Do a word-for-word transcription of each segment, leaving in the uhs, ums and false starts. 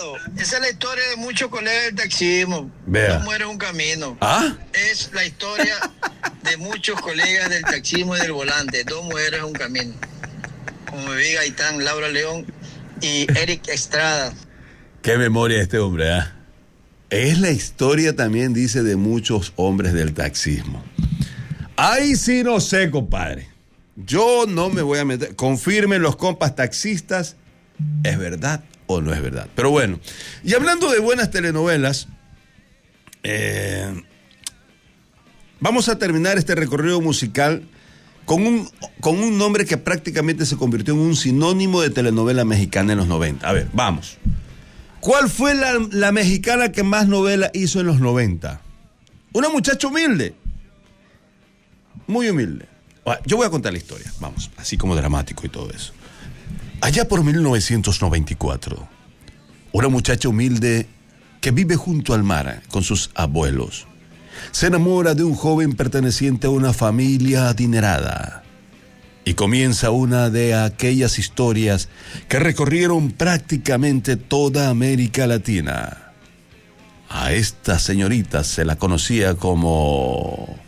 Mateo, esa es la historia de muchos colegas del taxismo. Vea. Dos mujeres un camino. ¿Ah? Es la historia de muchos colegas del taxismo y del volante. Dos mujeres un camino. Como me vi Gaitán, Laura León y Eric Estrada. Qué memoria este hombre, ¿ah? ¿eh? Es la historia también, dice, de muchos hombres del taxismo. Ahí sí no sé, compadre. Yo no me voy a meter. Confirmen los compas taxistas. ¿Es verdad o no es verdad? Pero bueno, y hablando de buenas telenovelas, eh, vamos a terminar este recorrido musical con un, con un nombre que prácticamente se convirtió en un sinónimo de telenovela mexicana en los noventa. A ver, vamos. ¿Cuál fue la, la mexicana que más novela hizo en los noventa? Una muchacha humilde. Muy humilde. Yo voy a contar la historia, vamos, así como dramático y todo eso. Allá por mil novecientos noventa y cuatro, una muchacha humilde que vive junto al mar con sus abuelos se enamora de un joven perteneciente a una familia adinerada y comienza una de aquellas historias que recorrieron prácticamente toda América Latina. A esta señorita se la conocía como...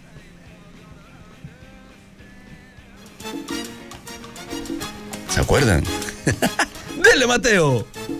¿Se acuerdan? ¡Dele, Mateo!